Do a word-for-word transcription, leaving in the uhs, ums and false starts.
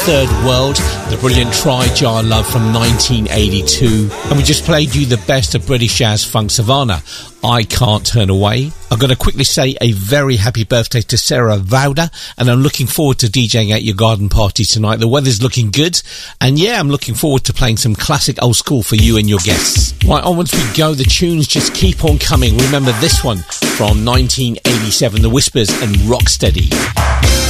Third World, the brilliant Tri-Jar Love from nineteen eighty-two. And we just played you the best of British jazz funk Savannah, I Can't Turn Away. I'm going to quickly say a very happy birthday to Sarah Vauda, and I'm looking forward to DJing at your garden party tonight. The weather's looking good, and yeah, I'm looking forward to playing some classic old school for you and your guests. Right, onwards we go. The tunes just keep on coming. Remember this one from nineteen eighty-seven, The Whispers and Rocksteady.